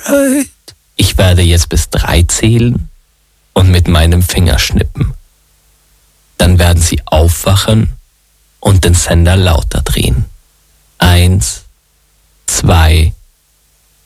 Alright. Ich werde jetzt bis 3 zählen und mit meinem Finger schnippen. Dann werden Sie aufwachen und den Sender lauter drehen.